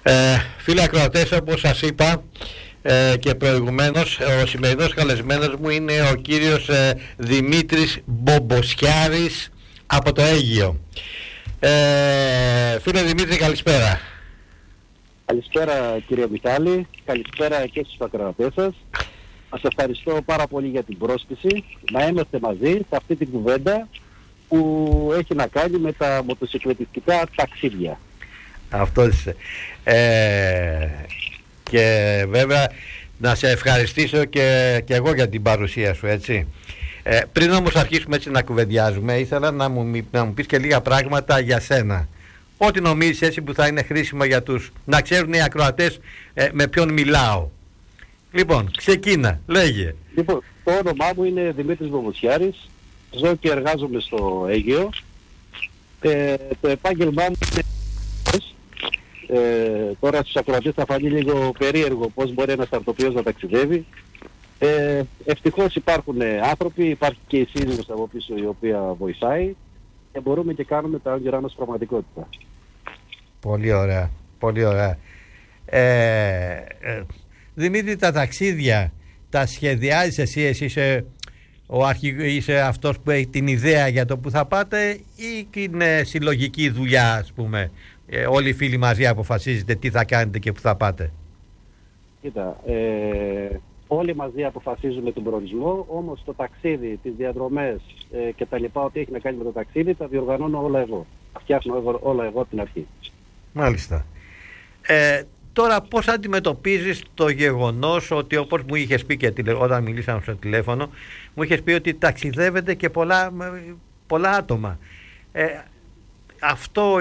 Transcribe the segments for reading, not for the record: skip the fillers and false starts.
Φίλοι ακροατές, όπως σας είπα και προηγουμένως, ο σημερινός καλεσμένος μου είναι ο κύριος Δημήτρης Μπομποσιάρης από το Αίγυο. Φίλε Δημήτρη, καλησπέρα. Καλησπέρα κύριε Μιχάλη, καλησπέρα και στους ακροατές σας. Σας ευχαριστώ πάρα πολύ για την πρόσκληση να είμαστε μαζί σε αυτή την κουβέντα που έχει να κάνει με τα μοτοσυκλετιστικά ταξίδια. Αυτό είσαι. Και βέβαια να σε ευχαριστήσω και εγώ για την παρουσία σου, έτσι. Πριν όμως αρχίσουμε έτσι να κουβεντιάζουμε, ήθελα να μου πεις και λίγα πράγματα για σένα. Ό,τι νομίζεις έτσι που θα είναι χρήσιμο για να ξέρουν οι ακροατές με ποιον μιλάω. Λοιπόν, ξεκίνα, λέγε. Λοιπόν, το όνομά μου είναι Δημήτρης Μπομποσιάρης, ζω και εργάζομαι στο Αίγυο. Το επάγγελμά μου είναι... τώρα στους ακροατές θα φανεί λίγο περίεργο πώς μπορεί ένας αρτοπιός να ταξιδεύει. Ευτυχώς υπάρχουν άνθρωποι, υπάρχει και η σύζυγος από πίσω η οποία βοηθάει και μπορούμε και κάνουμε τα όνειρά μας πραγματικότητα. Πολύ ωραία, πολύ ωραία. Δημήτρη, τα ταξίδια τα σχεδιάζεις εσύ είσαι αυτός που έχει την ιδέα για το που θα πάτε ή είναι συλλογική δουλειά, ας πούμε, όλοι οι φίλοι μαζί αποφασίζετε τι θα κάνετε και που θα πάτε? Κοίτα, όλοι μαζί αποφασίζουμε τον προορισμό, όμως το ταξίδι, τις διαδρομές και τα λοιπά, ό,τι έχει να κάνει με το ταξίδι, τα διοργανώνω όλα εγώ. Φτιάχνω όλα εγώ από την αρχή. Μάλιστα. Τώρα πώς αντιμετωπίζεις το γεγονός ότι, όπως μου είχες πει και όταν μιλήσαμε στο τηλέφωνο, μου είχες πει ότι ταξιδεύετε και πολλά άτομα. Αυτό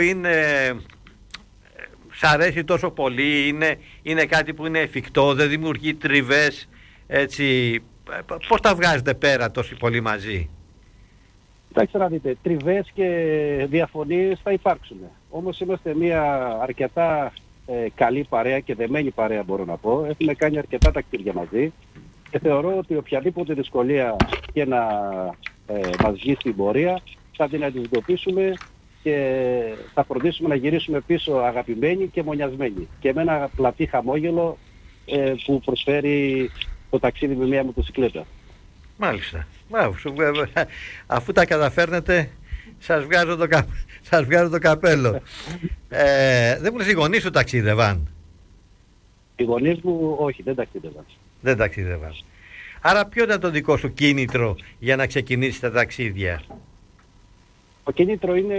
σ' αρέσει τόσο πολύ, είναι κάτι που είναι εφικτό, δεν δημιουργεί τριβές, έτσι, πώς τα βγάζετε πέρα τόσοι πολλοί μαζί? Κοιτάξτε να δείτε, τριβές και διαφωνίες θα υπάρξουν. Όμως είμαστε μια αρκετά καλή παρέα και δεμένη παρέα, μπορώ να πω. Έχουμε κάνει αρκετά ταξίδια μαζί και θεωρώ ότι οποιαδήποτε δυσκολία και να μας βγει στην πορεία θα την αντιμετωπίσουμε και θα φροντίσουμε να γυρίσουμε πίσω αγαπημένοι και μονιασμένοι και με ένα πλατή χαμόγελο που προσφέρει το ταξίδι με μια μοτοσυκλέτα. Μάλιστα. Αφού τα καταφέρνετε, σας βγάζω το καπέλο. Δεν μου λες οι γονείς σου ταξίδευαν? Οι γονείς μου όχι, δεν ταξίδευαν. Άρα ποιο ήταν το δικό σου κίνητρο για να ξεκινήσεις τα ταξίδια? Το κίνητρο είναι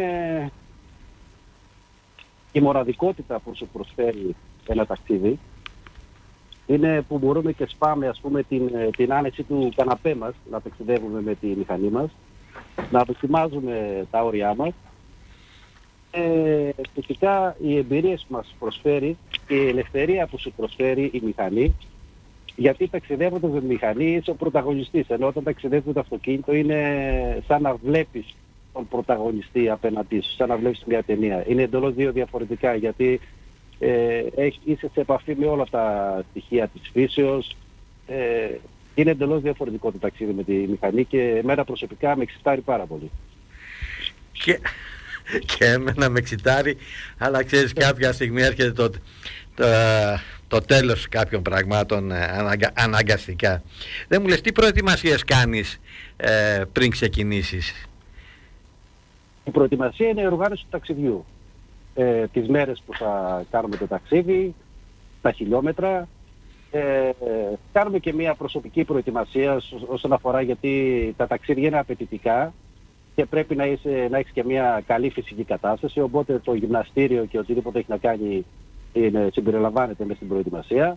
η μοναδικότητα που σου προσφέρει ένα ταξίδι. Είναι που μπορούμε και σπάμε, ας πούμε, την άνεση του καναπέ μας, να ταξιδεύουμε με τη μηχανή μας, να δοκιμάζουμε τα όρια μας. Φυσικά οι εμπειρίες που μας προσφέρει και η ελευθερία που σου προσφέρει η μηχανή, γιατί ταξιδεύοντας με τη μηχανή είσαι ο πρωταγωνιστής, ενώ όταν ταξιδεύεις με το αυτοκίνητο είναι σαν να βλέπεις τον πρωταγωνιστή απέναντί σου, σαν να βλέπεις μια ταινία. Είναι εντελώς δύο διαφορετικά, γιατί είσαι σε επαφή με όλα τα στοιχεία της φύσεως. Είναι εντελώς διαφορετικό το ταξίδι με τη μηχανή και εμένα προσωπικά με εξητάρει πάρα πολύ. Και εμένα με εξητάρει, αλλά ξέρεις, κάποια στιγμή έρχεται το τέλος κάποιων πραγμάτων αναγκαστικά. Δεν μου λες τι προετοιμασίες κάνεις πριν ξεκινήσεις? Η προετοιμασία είναι η οργάνωση του ταξιδιού. Τις μέρες που θα κάνουμε το ταξίδι, τα χιλιόμετρα. Κάνουμε και μια προσωπική προετοιμασία όσον αφορά, γιατί τα ταξίδια είναι απαιτητικά και πρέπει να έχεις και μια καλή φυσική κατάσταση, οπότε το γυμναστήριο και οτιδήποτε έχει να κάνει συμπεριλαμβάνεται μέσα στην προετοιμασία.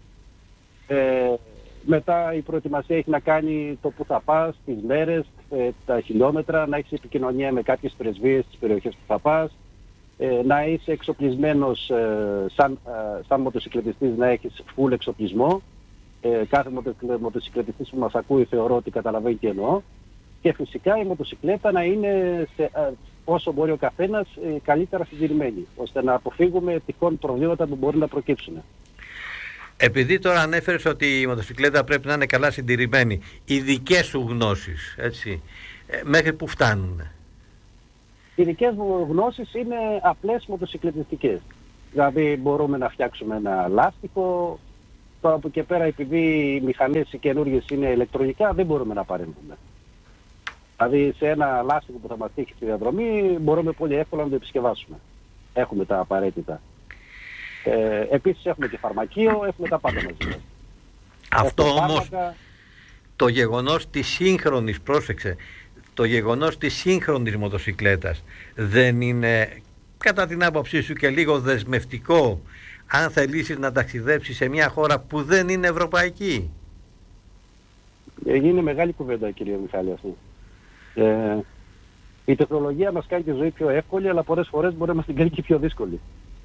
Μετά η προετοιμασία έχει να κάνει το που θα πας, τις μέρες, τα χιλιόμετρα, να έχεις επικοινωνία με κάποιες πρεσβείες στις περιοχές που θα πας, να είσαι εξοπλισμένος σαν μοτοσυκλετιστής, να έχεις full εξοπλισμό. Κάθε μοτοσυκλετιστής που μας ακούει θεωρώ ότι καταλαβαίνει τι εννοώ. Και φυσικά η μοτοσυκλέτα να είναι όσο μπορεί ο καθένας καλύτερα συντηρημένη, ώστε να αποφύγουμε τυχόν προβλήματα που μπορεί να προκύψουν. Επειδή τώρα ανέφερες ότι η μοτοσυκλέτα πρέπει να είναι καλά συντηρημένη, οι δικές σου γνώσεις, έτσι, μέχρι που φτάνουν? Οι δικές μου γνώσεις είναι απλές μοτοσυκλετιστικές. Δηλαδή μπορούμε να φτιάξουμε ένα λάστιχο. Τώρα από και πέρα, επειδή οι μηχανές οι καινούργιες είναι ηλεκτρονικά, δεν μπορούμε να παρέμβουμε. Δηλαδή σε ένα λάστιχο που θα μας τύχει στη διαδρομή μπορούμε πολύ εύκολα να το επισκευάσουμε. Έχουμε τα απαραίτητα. Επίσης έχουμε και φαρμακείο, έχουμε τα πάντα μαζί μας. Αυτό όμως το γεγονός της σύγχρονης, πρόσεξε, το γεγονός της σύγχρονης μοτοσικλέτας δεν είναι κατά την άποψή σου και λίγο δεσμευτικό αν θελήσεις να ταξιδέψεις σε μια χώρα που δεν είναι ευρωπαϊκή? Είναι μεγάλη κουβέντα, κύριε Μιχάλη, αυτή. Η τεχνολογία μας κάνει τη ζωή πιο εύκολη, αλλά πολλές φορές μπορεί να μας την κάνει και πιο δύσκολη.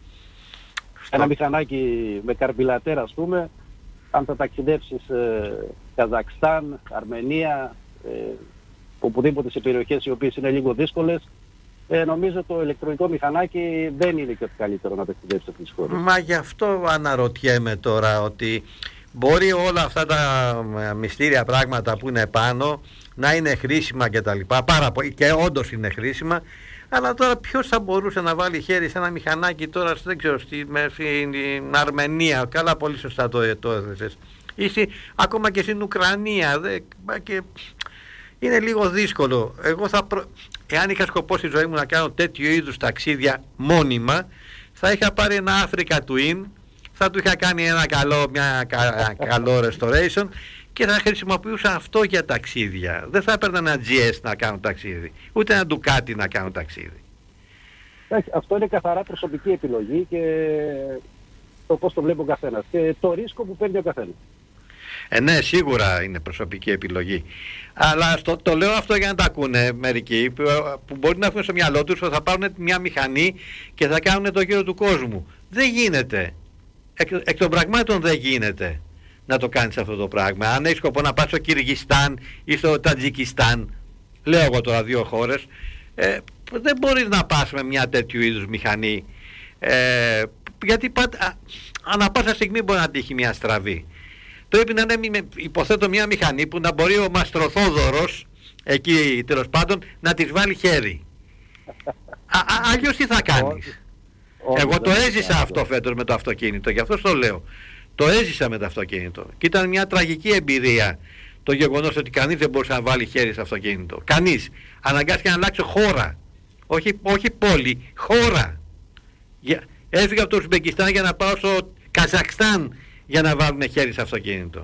Ένα μηχανάκι με καρμπιλατέρ, ας πούμε, αν θα ταξιδέψεις Καζακστάν, Αρμενία, οπουδήποτε σε περιοχές οι οποίες είναι λίγο δύσκολες, νομίζω το ηλεκτρονικό μηχανάκι δεν είναι και το καλύτερο να ταξιδέψει σε αυτές τις χώρες. Μα γι' αυτό αναρωτιέμαι τώρα, ότι μπορεί όλα αυτά τα μυστήρια πράγματα που είναι πάνω να είναι χρήσιμα και τα λοιπά, πάρα πολύ, και όντως είναι χρήσιμα, αλλά τώρα ποιος θα μπορούσε να βάλει χέρι σε ένα μηχανάκι τώρα, δεν ξέρω, στην Αρμενία, καλά, πολύ σωστά το έθεσες, ή ακόμα και στην Ουκρανία, και είναι λίγο δύσκολο. Εγώ εάν είχα σκοπό στη ζωή μου να κάνω τέτοιου είδους ταξίδια μόνιμα, θα είχα πάρει ένα Africa Twin, θα του είχα κάνει μια καλό restoration και θα χρησιμοποιούσα αυτό για ταξίδια. Δεν θα έπαιρνα ένα GS να κάνω ταξίδι, ούτε ένα Ducati να κάνω ταξίδι. Αυτό είναι καθαρά προσωπική επιλογή και το πώς το βλέπει ο καθένας και το ρίσκο που παίρνει ο καθένας. Ναι, σίγουρα είναι προσωπική επιλογή. Αλλά το λέω αυτό για να τα ακούνε μερικοί που μπορεί να έχουν στο μυαλό τους ότι θα πάρουν μια μηχανή και θα κάνουν το γύρο του κόσμου. Δεν γίνεται. Εκ των πραγμάτων δεν γίνεται να το κάνεις αυτό το πράγμα. Αν έχεις σκοπό να πας στο Κυργιστάν ή στο Τατζικιστάν, λέω εγώ τώρα 2 χώρες, δεν μπορείς να πας με μια τέτοιου είδους μηχανή, γιατί ανά πάσα στιγμή μπορεί να τύχει μια στραβή. Πρέπει να είναι, υποθέτω, μια μηχανή που να μπορεί ο Μαστροθόδωρος εκεί τέλος πάντων να της βάλει χέρι. Αλλιώς τι θα κάνεις? Εγώ το έζησα αυτό φέτος με το αυτοκίνητο, γι' αυτό το λέω. Το έζησα με το αυτοκίνητο και ήταν μια τραγική εμπειρία το γεγονός ότι κανείς δεν μπορούσε να βάλει χέρι στο αυτοκίνητο. Κανείς. Αναγκάστηκε να αλλάξω χώρα. Όχι πόλη, χώρα. Έφυγα από το Ουσμπεκιστάν για να πάω στο Καζακστάν για να βάλουν χέρι στο αυτοκίνητο.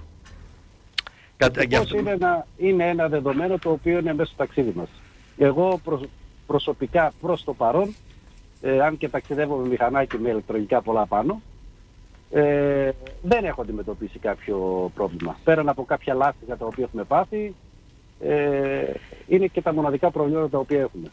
Είναι ένα δεδομένο το οποίο είναι μέσα στο ταξίδι μας. Εγώ προσωπικά προς το παρόν, αν και ταξιδεύω με μηχανάκι με ηλεκτρονικά πολλά πάνω, δεν έχω αντιμετωπίσει κάποιο πρόβλημα. Πέραν από κάποια λάστιχα τα οποία έχουμε πάθει, είναι και τα μοναδικά προβλήματα τα οποία έχουμε.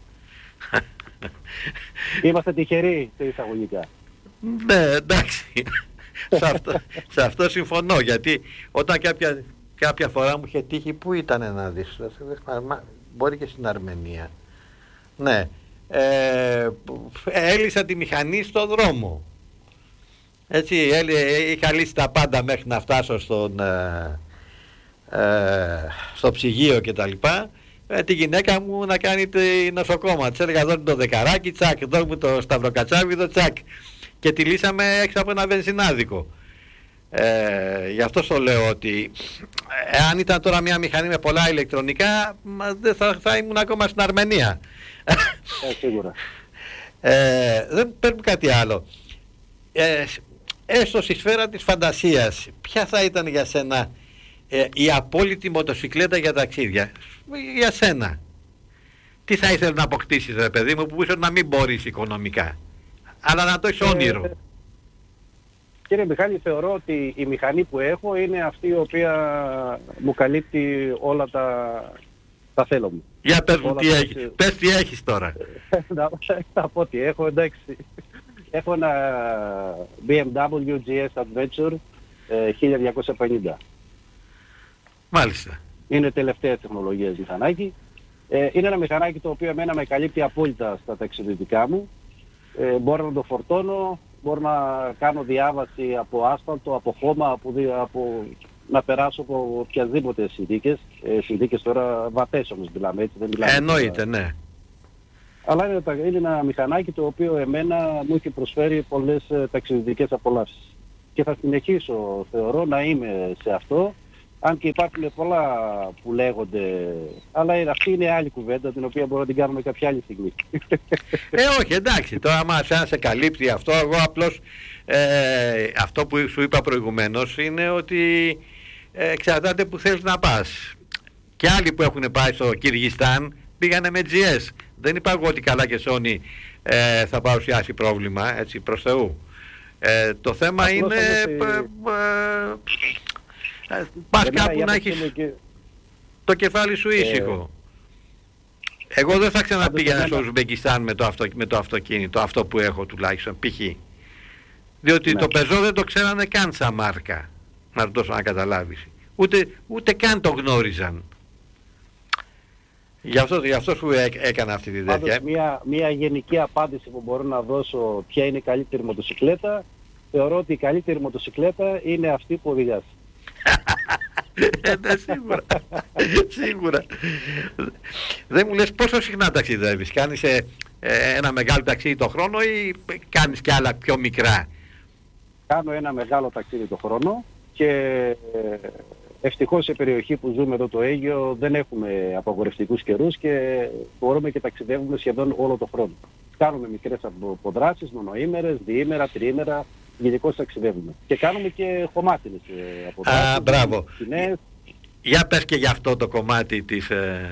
Είμαστε τυχεροί σε εισαγωγικά. Ναι, εντάξει. σε αυτό συμφωνώ, γιατί όταν κάποια φορά μου είχε τύχει, πού ήταν να δεις, μπορεί και στην Αρμενία, ναι, έλυσα τη μηχανή στο δρόμο, έτσι, είχα λύσει τα πάντα μέχρι να φτάσω στο ψυγείο και τα λοιπά, τη γυναίκα μου να κάνει τη νοσοκόμα, της έλεγα δώσ' μου το δεκαράκι, τσακ, δώσ' μου το σταυροκατσάβιδο, τσακ, και τη λύσαμε έξω από ένα βενζινάδικο. Γι' αυτό το λέω ότι εάν ήταν τώρα μια μηχανή με πολλά ηλεκτρονικά, δεν θα ήμουν ακόμα στην Αρμενία. Σίγουρα. Δεν παίρνουμε κάτι άλλο. Έστω στη σφαίρα της φαντασίας, ποια θα ήταν για σένα η απόλυτη μοτοσικλέτα για ταξίδια? Για σένα. Τι θα ήθελες να αποκτήσεις, ρε παιδί μου, που ίσως να μην μπορείς οικονομικά, αλλά να το έχεις όνειρο? Κύριε Μιχάλη, θεωρώ ότι η μηχανή που έχω είναι αυτή η οποία μου καλύπτει όλα τα θέλω μου. Για πες μου τι έχεις. Πες τι έχεις τώρα. Θα πω τι έχω, εντάξει. Έχω ένα BMW GS Adventure 1250. Μάλιστα. Είναι τελευταία τεχνολογία μηχανάκι. Είναι ένα μηχανάκι το οποίο εμένα με καλύπτει απόλυτα στα ταξιδιωτικά μου. Μπορώ να το φορτώνω, μπορώ να κάνω διάβαση από άσφαλτο, από χώμα, να περάσω από οποιασδήποτε συνθήκες. Συνθήκες τώρα βατές όμως μιλάμε, έτσι δεν μιλάμε. Εννοείται, ναι. Αλλά είναι ένα μηχανάκι το οποίο εμένα μου έχει προσφέρει πολλές ταξιδιωτικές απολαύσεις. Και θα συνεχίσω, θεωρώ, να είμαι σε αυτό, αν και υπάρχουν πολλά που λέγονται, αλλά αυτή είναι άλλη κουβέντα, την οποία μπορούμε να την κάνουμε κάποια άλλη στιγμή. Όχι, εντάξει, τώρα αν σε καλύπτει αυτό, εγώ απλώς αυτό που σου είπα προηγουμένως είναι ότι εξαρτάται που θέλεις να πας. Και άλλοι που έχουν πάει στο Κυργιστάν πήγανε με GS. Δεν είπα ότι καλά και Sony θα παρουσιάσει πρόβλημα, έτσι, προς Θεού. Το θέμα απλώς είναι πας κάπου να έχεις το κεφάλι σου ήσυχο. Εγώ δεν θα ξαναπήγαινα στο Ουσμπεκιστάν με το αυτοκίνητο, αυτό που έχω τουλάχιστον, π.χ. Διότι το Peugeot δεν το ξέρανε καν σαν μάρκα, να το δώσω να καταλάβεις. Ούτε καν το γνώριζαν. Γι' αυτό σου έκανα αυτή τη τέτοια. Μια γενική απάντηση που μπορώ να δώσω ποια είναι η καλύτερη μοτοσυκλέτα. Θεωρώ ότι η καλύτερη μοτοσυκλέτα είναι αυτή που οδηγάς. Ναι, σίγουρα. Σίγουρα. Δεν μου λες πόσο συχνά ταξιδεύεις? Κάνεις ένα μεγάλο ταξίδι το χρόνο ή κάνεις και άλλα πιο μικρά? Κάνω ένα μεγάλο ταξίδι το χρόνο και ευτυχώς σε περιοχή που ζούμε εδώ το Αίγυο δεν έχουμε απαγορευτικούς καιρούς και μπορούμε και ταξιδεύουμε σχεδόν όλο το χρόνο. Κάνουμε μικρές αποδράσεις, μονοήμερες, διήμερα, τριήμερα, γενικώς ταξιδεύουμε. Και κάνουμε και χωμάτινες αποδράσεις. Μπράβο. Για πες και για αυτό το κομμάτι της...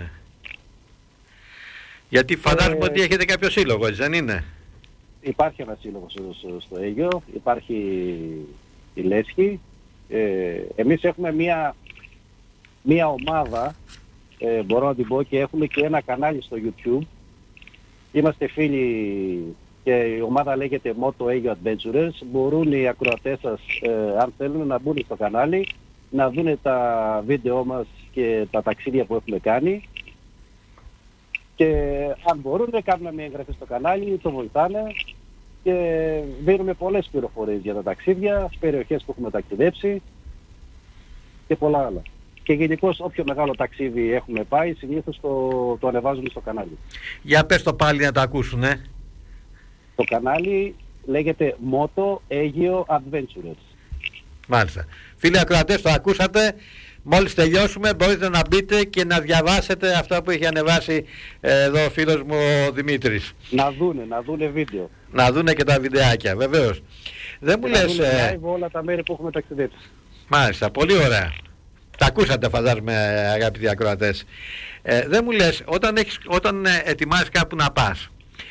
Γιατί φαντάζομαι ότι έχετε κάποιο σύλλογο, έτσι δεν είναι? Υπάρχει ένα σύλλογο στο Αίγυο, υπάρχει η Λέσχη. Εμείς έχουμε μία ομάδα, μπορώ να την πω, και έχουμε και ένα κανάλι στο YouTube. Είμαστε φίλοι και η ομάδα λέγεται Moto Aegyo Adventurers. Μπορούν οι ακροατές σας, αν θέλουν, να μπουν στο κανάλι, να δουν τα βίντεό μας και τα ταξίδια που έχουμε κάνει. Και αν μπορούν, κάνουν μια εγγραφή στο κανάλι, το βοηθάνε και δίνουμε πολλές πληροφορίες για τα ταξίδια, περιοχές που έχουμε ταξιδέψει και πολλά άλλα. Και γενικώς όποιο μεγάλο ταξίδι έχουμε πάει, συνήθως το ανεβάζουμε στο κανάλι. Για πες το πάλι να το ακούσουνε. Το κανάλι λέγεται Moto Aegyo Adventurers. Μάλιστα. Φίλοι ακροατές, το ακούσατε. Μόλις τελειώσουμε μπορείτε να μπείτε και να διαβάσετε αυτά που έχει ανεβάσει εδώ ο φίλος μου ο Δημήτρης. Να δούνε βίντεο. Να δούνε και τα βιντεάκια, βεβαίως. Δεν μου λες... live όλα τα μέρη που έχουμε ταξιδέψει. Μάλιστα, πολύ ωραία. Τα ακούσατε φαντάζομαι αγαπητοί ακροατές. Δεν μου λες, όταν ετοιμάζεις κάπου να πας,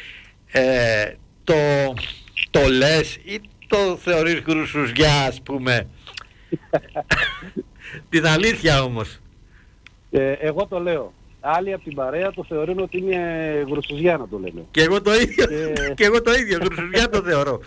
το λες ή το θεωρείς γρουσουζιά, ας πούμε? Την αλήθεια όμως. Εγώ το λέω. Άλλοι από την παρέα το θεωρούν ότι είναι γρουσουζιά, να το λέμε. Και εγώ το ίδιο, και εγώ το ίδιο, γρουσουζιά το θεωρώ.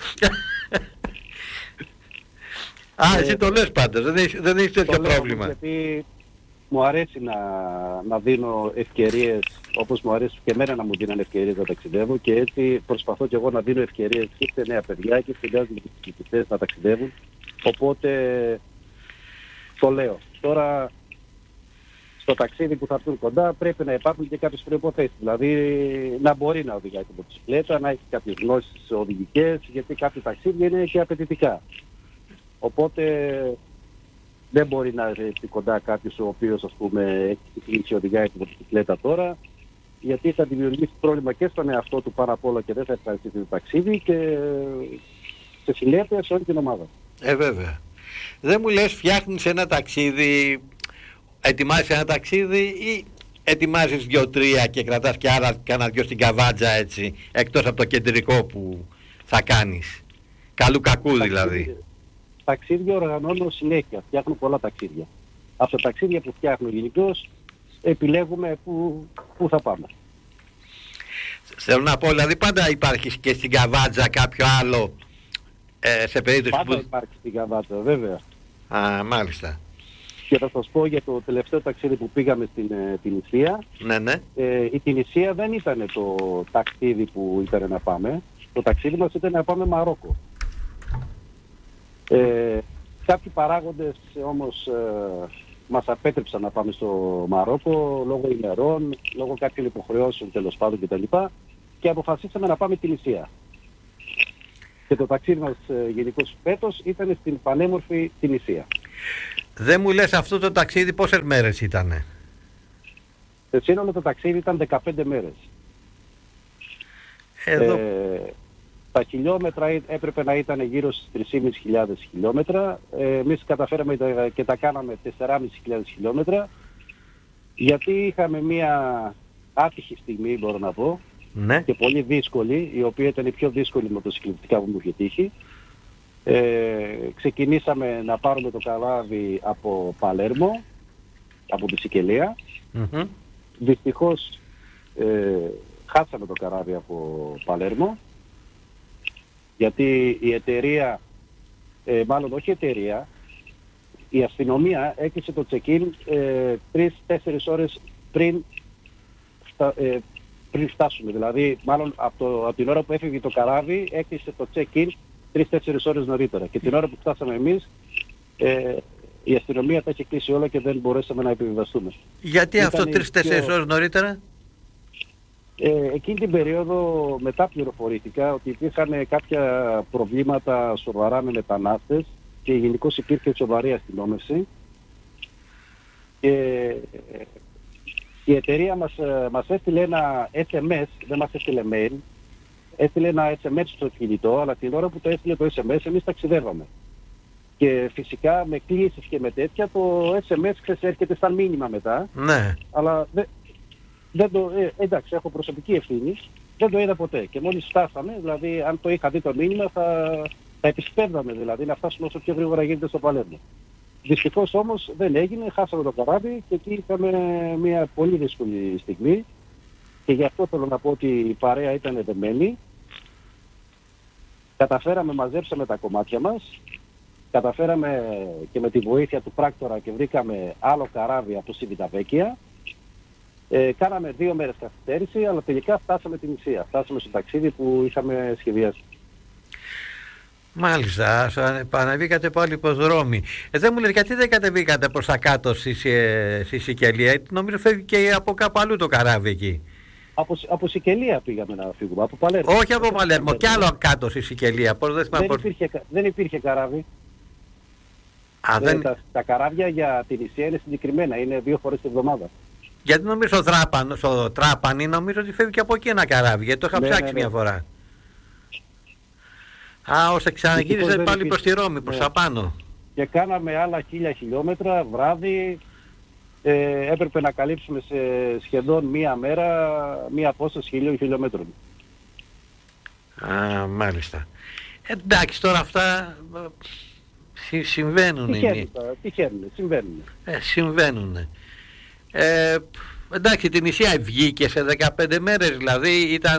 Εσύ το λες πάντως, δεν έχεις τέτοιο πρόβλημα. Γιατί μου αρέσει να δίνω ευκαιρίες, όπως μου αρέσει και εμένα να μου δίνουν ευκαιρίες να ταξιδεύω, και έτσι προσπαθώ και εγώ να δίνω ευκαιρίες και σε νέα παιδιά και σε νέους μοτοσυκλετιστές να ταξιδεύουν. Οπότε το λέω. Τώρα στο ταξίδι που θα έρθουν κοντά πρέπει να υπάρχουν και κάποιες προϋποθέσεις. Δηλαδή να μπορεί να οδηγάει την μοτοσυκλέτα, να έχει κάποιες γνώσεις οδηγικές, γιατί κάποια ταξίδια είναι και απαιτητικά. Οπότε δεν μπορεί να έρθει κοντά κάποιος ο οποίος, ας πούμε, έχει ξεκινήσει οδηγάει την μοτοσυκλέτα τώρα, γιατί θα δημιουργήσει πρόβλημα και στον εαυτό του πάρα απ' όλα και δεν θα ευχαριστήσει το ταξίδι και σε συνέπεια σε όλη την ομάδα. Βέβαια. Δεν μου λες, φτιάχνεις ένα ταξίδι, ετοιμάζεις ένα ταξίδι ή ετοιμάζεις 2-3 και κρατάς και άλλα κάνα 2 στην καβάτζα, έτσι, εκτός από το κεντρικό που θα κάνεις? Καλού κακού δηλαδή. Ταξίδια οργανώνω συνέχεια, φτιάχνω πολλά ταξίδια. Από τα ταξίδια που φτιάχνω γενικώς επιλέγουμε πού θα πάμε. Θέλω να πω, δηλαδή πάντα υπάρχει και στην καβάτζα κάποιο άλλο σε περίπτωση πάντα υπάρχει στην καβάτζα, βέβαια. Μάλιστα. Και θα σας πω για το τελευταίο ταξίδι που πήγαμε στην Τινησία. Ναι. Η Τινησία δεν ήταν το ταξίδι που ήταν να πάμε. Το ταξίδι μας ήταν να πάμε Μαρόκο. Κάποιοι παράγοντες όμως μας απέτρεψαν να πάμε στο Μαρόκο λόγω ημερών, λόγω κάποιων υποχρεώσεων τέλος πάντων κτλ. και αποφασίσαμε να πάμε την Ισία. Και το ταξίδι μας γενικώς φέτος ήταν στην πανέμορφη την Ισία. Δεν μου λες αυτό το ταξίδι πόσες μέρες ήτανε? Σύνολο το ταξίδι ήταν 15 μέρες. Εδώ... Τα χιλιόμετρα έπρεπε να ήταν γύρω στις 3.500 χιλιόμετρα. Εμείς καταφέραμε και τα κάναμε 4.500 χιλιόμετρα, γιατί είχαμε μια άτυχη στιγμή, μπορώ να πω, ναι. Και πολύ δύσκολη, η οποία ήταν η πιο δύσκολη μοτοσυκλετικά που μου είχε τύχει. Ξεκινήσαμε να πάρουμε το καράβι από Παλέρμο, από τη Σικελία. Mm-hmm. Δυστυχώς χάσαμε το καράβι από Παλέρμο, γιατί η εταιρεία, μάλλον όχι η εταιρεία, η αστυνομία έκλεισε το check-in 3-4 ώρες πριν φτάσουμε. Δηλαδή, μάλλον από την ώρα που έφυγε το καράβι, έκλεισε το check-in 3-4 ώρες νωρίτερα. Και την ώρα που φτάσαμε εμείς, η αστυνομία τα είχε κλείσει όλα και δεν μπορέσαμε να επιβιβαστούμε. Γιατί αυτό 3-4 ώρες νωρίτερα? Εκείνη την περίοδο μετά πληροφορήθηκα ότι υπήρχαν κάποια προβλήματα σοβαρά με μετανάστες και γενικώς υπήρχε σοβαρή αστυνόμευση. Και η εταιρεία μας έστειλε ένα SMS, δεν μας έστειλε mail, έστειλε ένα SMS στο κινητό, αλλά την ώρα που το έστειλε το SMS εμείς ταξιδεύαμε. Και φυσικά με κλήσεις και με τέτοια το SMS έρχεται σαν μήνυμα μετά, ναι. Αλλά εντάξει, έχω προσωπική ευθύνη, δεν το είδα ποτέ. Και μόλις φτάσαμε, δηλαδή αν το είχα δει το μήνυμα θα επισπεύδαμε, δηλαδή να φτάσουμε όσο πιο γρήγορα γίνεται στο Παλέρμο. Δυστυχώς όμως δεν έγινε, χάσαμε το καράβι και εκεί είχαμε μια πολύ δύσκολη στιγμή και γι' αυτό θέλω να πω ότι η παρέα ήταν δεμένη. Καταφέραμε, μαζέψαμε τα κομμάτια μας, καταφέραμε και με τη βοήθεια του πράκτορα και βρήκαμε άλλο καράβι από Σιβιταβέκια. Κάναμε 2 μέρες καθυστέρηση, αλλά τελικά φτάσαμε την Ισία. Φτάσαμε στο ταξίδι που είχαμε σχεδιάσει. Μάλιστα, ανεβήκατε πάλι υποδρόμοι. Δεν μου λέει γιατί δεν κατεβήκατε προς τα κάτω στη Σικελία? Νομίζω φεύγει και από κάπου αλλού το καράβι εκεί. Από Σικελία πήγαμε να φύγουμε, από Παλέρμο. Όχι από Παλέρμο, κι άλλο κάτω στη Σικελία. Δεν υπήρχε καράβι. Τα καράβια για την Ισία είναι συγκεκριμένα, είναι 2 φορές την εβδομάδα. Γιατί νομίζω στο Τράπανη νομίζω ότι φεύγει και από εκεί ένα καράβι, γιατί το είχα ψάξει μια φορά. Ώστε ξαναγύρισε πάλι προς τη Ρώμη, προς τα πάνω. Και κάναμε άλλα 1.000 χιλιόμετρα βράδυ. Έπρεπε να καλύψουμε σε σχεδόν μία μέρα μία απόσταση 1.000 χιλιόμετρων. Μάλιστα. Εντάξει, τώρα αυτά συμβαίνουν. Συμβαίνουν. Εντάξει, την Ισία βγήκε σε 15 μέρες, δηλαδή ήταν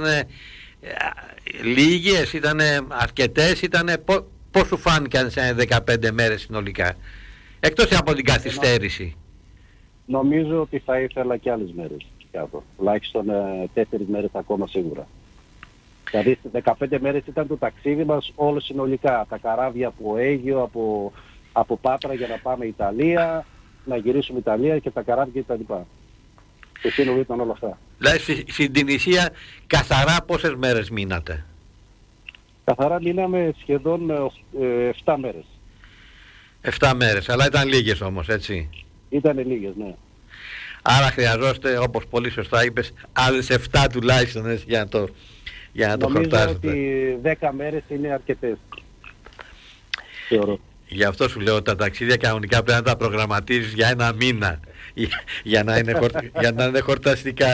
λίγες, ήταν αρκετές, πώς σου φάνηκαν σε 15 μέρες συνολικά, εκτός από την καθυστέρηση? Νομίζω ότι θα ήθελα και άλλες μέρες κάτω, τουλάχιστον 4 μέρες ακόμα σίγουρα. Δηλαδή 15 μέρες ήταν το ταξίδι μας όλο συνολικά, τα καράβια από Αίγιο, από Πάτρα για να πάμε Ιταλία, να γυρίσουμε Ιταλία και τα καράβια κτλ. Και σύνολο ήταν όλα αυτά. Δηλαδή στην Τινησία καθαρά πόσες μέρες μείνατε? Καθαρά μείναμε σχεδόν 7 μέρες. 7 μέρες, αλλά ήταν λίγες όμως, έτσι? Ήταν λίγες, ναι. Άρα χρειαζόστε, όπως πολύ σωστά είπες, άλλες 7 τουλάχιστον για να το χορτάσετε. Νομίζω ότι 10 μέρες είναι αρκετές, θεωρώ. Γι' αυτό σου λέω τα ταξίδια κανονικά πρέπει να τα προγραμματίζεις για 1 μήνα για να είναι χορταστικά.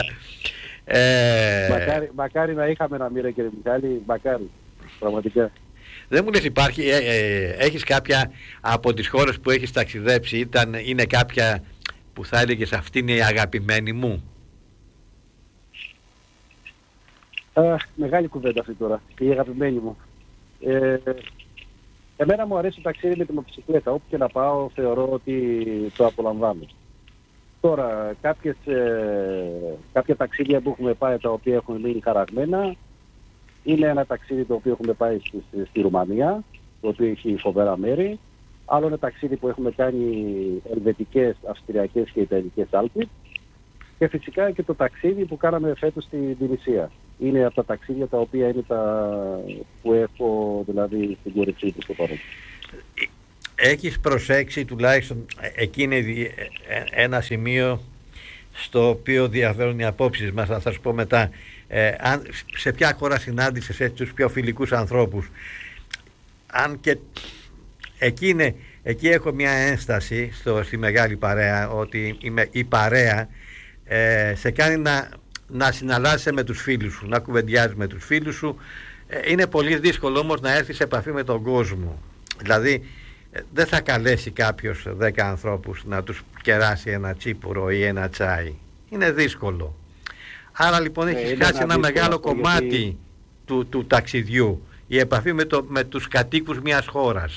Μακάρι να είχαμε ένα μοίρα, κύριε Μιχάλη, μακάρι, πραγματικά. Δεν μου λες έχεις κάποια από τις χώρες που έχεις ταξιδέψει, είναι κάποια που θα έλεγες αυτή είναι η αγαπημένη μου? Μεγάλη κουβέντα αυτή τώρα, η αγαπημένη μου. Εμένα μου αρέσει το ταξίδι με τη μοτοσυκλέτα. Όπου και να πάω θεωρώ ότι το απολαμβάνω. Τώρα κάποια ταξίδια που έχουμε πάει τα οποία έχουν μείνει χαραγμένα είναι ένα ταξίδι το οποίο έχουμε πάει στη Ρουμανία, το οποίο έχει φοβερά μέρη. Άλλο ένα ταξίδι που έχουμε κάνει ελβετικές, αυστριακές και ιταλικές Άλπεις. Και φυσικά και το ταξίδι που κάναμε φέτος στην Τινησία. είναι από τα ταξίδια τα οποία είναι τα που έχω δηλαδή στην κορυφή του στο παρόν. Έχεις προσέξει τουλάχιστον εκείνη ένα σημείο στο οποίο διαφέρουν οι απόψεις μας, θα σου πω μετά, σε ποια χώρα συνάντησες έτσι τους πιο φιλικούς ανθρώπους? Αν και εκεί έχω μια ένσταση στη μεγάλη παρέα, ότι η παρέα σε κάνει να συναλλάσσεσαι με τους φίλους σου, να κουβεντιάζεις με τους φίλους σου. Είναι πολύ δύσκολο όμως να έρθεις σε επαφή με τον κόσμο. Δηλαδή δεν θα καλέσει κάποιος 10 ανθρώπους να τους κεράσει ένα τσίπουρο ή ένα τσάι. Είναι δύσκολο. Άρα λοιπόν έχεις χάσει ένα μεγάλο κομμάτι του ταξιδιού, η επαφή με τους κατοίκους μιας χώρας.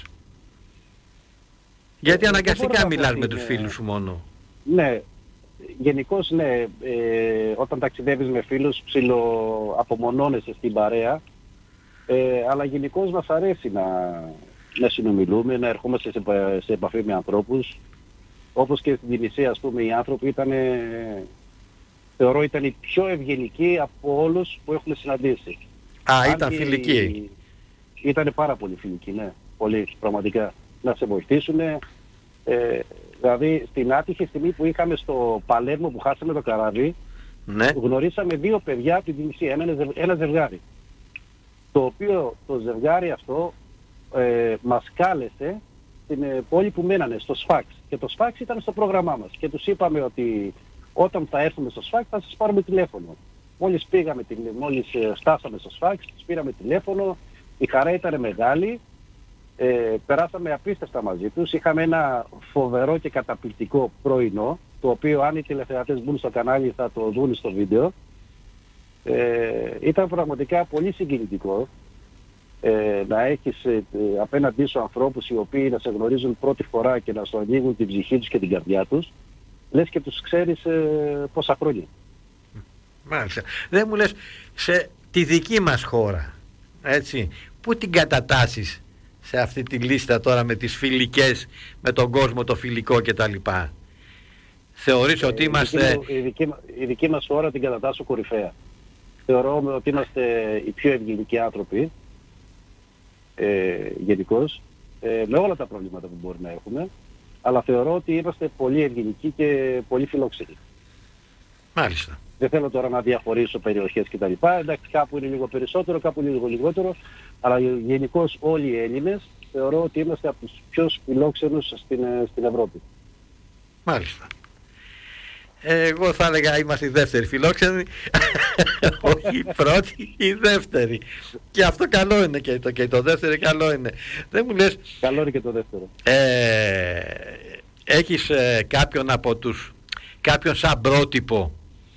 Γιατί αναγκαστικά μιλάς με τους φίλους σου μόνο. Ναι, γενικώς ναι, όταν ταξιδεύεις με φίλους ψιλοαπομονώνεσαι στην παρέα, αλλά γενικώς μας αρέσει να συνομιλούμε, να ερχόμαστε σε επαφή με ανθρώπους. Όπως και στην Τινησία, ας πούμε, οι άνθρωποι θεωρώ ήταν οι πιο ευγενικοί από όλους που έχουμε συναντήσει. Ήταν φιλικοί. Ήταν πάρα πολύ φιλικοί, ναι. Πολύ, πραγματικά. Να σε βοηθήσουν. Δηλαδή, στην άτυχη στιγμή που είχαμε στο Παλέρμο που χάσαμε το καράβι, ναι, γνωρίσαμε 2 παιδιά από την Τινησία, ένα ζευγάρι. Το οποίο το ζευγάρι αυτό μας κάλεσε στην πόλη που μένανε, στο Σφάξ. Και το Σφάξ ήταν στο πρόγραμμά μας. Και τους είπαμε ότι όταν θα έρθουμε στο Σφάξ θα σας πάρουμε τηλέφωνο. Μόλις φτάσαμε στο Σφάξ, τους πήραμε τηλέφωνο, η χαρά ήταν μεγάλη, περάσαμε απίστευτα μαζί τους, είχαμε ένα φοβερό και καταπληκτικό πρωινό, το οποίο αν οι τηλεθεατές μπουν στο κανάλι θα το δουν στο βίντεο. Ήταν πραγματικά πολύ συγκινητικό να έχεις απέναντί σου ανθρώπους οι οποίοι να σε γνωρίζουν πρώτη φορά και να σου ανοίγουν την ψυχή τους και την καρδιά τους, λες και τους ξέρεις πόσα χρόνια. Μάλιστα. Δεν μου λες, σε τη δική μας χώρα, έτσι, πού την κατατάσσεις σε αυτή τη λίστα τώρα με τις φιλικές, με τον κόσμο το φιλικό κτλ? Θεωρείς ότι είμαστε... Η δική μας χώρα την κατατάσσω κορυφαία. Θεωρώ ότι είμαστε οι πιο ευγενικοί άνθρωποι, γενικώς, με όλα τα προβλήματα που μπορεί να έχουμε, αλλά θεωρώ ότι είμαστε πολύ ευγενικοί και πολύ φιλόξενοι. Μάλιστα. Δεν θέλω τώρα να διαχωρίσω περιοχές κτλ. Εντάξει, κάπου είναι λίγο περισσότερο, κάπου είναι λίγο λιγότερο, αλλά γενικώς όλοι οι Έλληνες θεωρώ ότι είμαστε από τους πιο φιλόξενους στην Ευρώπη. Μάλιστα. Εγώ θα έλεγα είμαστε η δεύτερη φιλόξενη, όχι η πρώτη, η δεύτερη. Και αυτό καλό είναι, και το δεύτερο καλό είναι. Δεν μου λες... Καλό είναι και το δεύτερο. Έχεις κάποιον σαν πρότυπο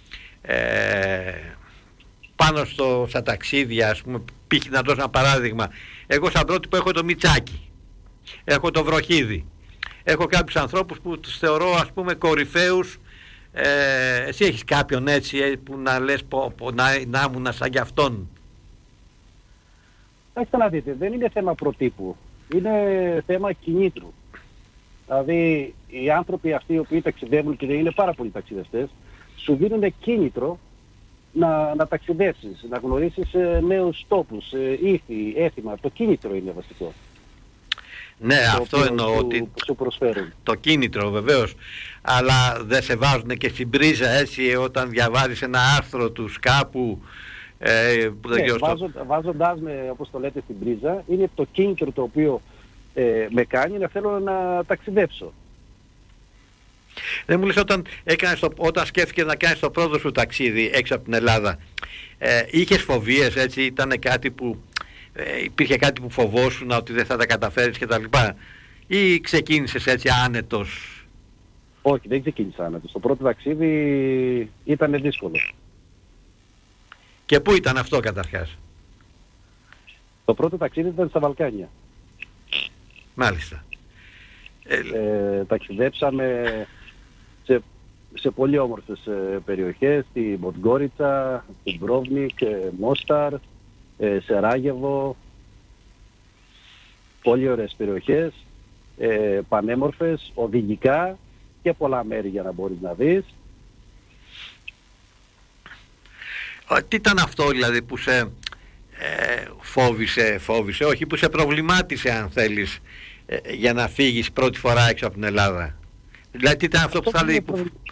πάνω στα ταξίδια, ας πούμε, π.χ. να δώσω ένα παράδειγμα. Εγώ σαν πρότυπο έχω το Μητσάκι, έχω το Βροχίδη, έχω κάποιους ανθρώπους που τους θεωρώ, ας πούμε, κορυφαίους. Εσύ έχεις κάποιον έτσι που να λες να ήμουν σαν κι αυτόν? Κοιτάξτε να δείτε, δεν είναι θέμα προτύπου, είναι θέμα κινήτρου. Δηλαδή οι άνθρωποι αυτοί οι οποίοι ταξιδεύουν, και είναι πάρα πολλοί ταξιδευτές, σου δίνουν κίνητρο να ταξιδέψεις, να γνωρίσεις νέους τόπους, ήθη, έθιμα. Το κίνητρο είναι βασικό. Ναι, αυτό εννοώ, ότι σου προσφέρουν. Το κίνητρο βεβαίως, αλλά δεν σε βάζουν και στην πρίζα έτσι όταν διαβάζεις ένα άρθρο τους κάπου που δεν βάζοντάς με, όπως το λέτε, στην πρίζα, είναι το κίνητρο το οποίο με κάνει να θέλω να ταξιδέψω. Δεν μου λες, όταν σκέφτηκες να κάνεις το πρώτο σου ταξίδι έξω από την Ελλάδα, είχες φοβίες, έτσι, ήταν κάτι που υπήρχε κάτι που φοβόσουν ότι δεν θα τα καταφέρεις κτλ, ή ξεκίνησες έτσι άνετος? Όχι, δεν ξεκίνησα άνετος. Το πρώτο ταξίδι ήταν δύσκολο. Και πού ήταν αυτό καταρχάς? Το πρώτο ταξίδι ήταν στα Βαλκάνια. Μάλιστα. Ταξιδέψαμε σε πολύ όμορφες περιοχές, στη Μοντγκόριτσα, στην Μπρόβνικ, Μόσταρ, Σεράγεβο. Πολύ ωραίες περιοχές, πανέμορφες, οδηγικά και πολλά μέρη για να μπορείς να δεις. Τι ήταν αυτό δηλαδή που σε φόβησε, όχι, που σε προβλημάτισε αν θέλεις, για να φύγεις πρώτη φορά έξω από την Ελλάδα? Δηλαδή τι ήταν αυτό που